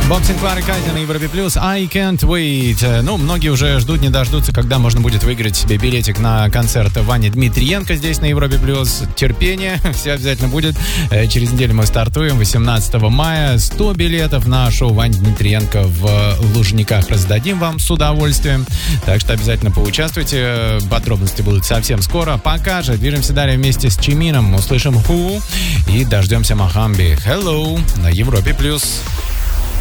Боб Синклар и Катя на Европе Плюс. I can't wait. Ну, многие уже ждут, не дождутся, когда можно будет выиграть себе билетик на концерт Вани Дмитриенко здесь на Европе Плюс. Терпение, все обязательно будет. Через неделю мы стартуем, 18 мая. 100 билетов на шоу Вани Дмитриенко в Лужниках раздадим вам с удовольствием. Так что обязательно поучаствуйте. Подробности будут совсем скоро. Пока же движемся далее вместе с Чимином. Услышим Who и дождемся Махамби. Hello на Европе Плюс.